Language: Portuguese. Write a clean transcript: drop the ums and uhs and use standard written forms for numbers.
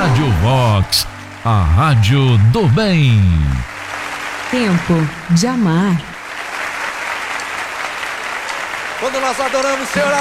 Rádio Vox, a rádio do bem. Tempo de amar. Quando nós adoramos, Senhor,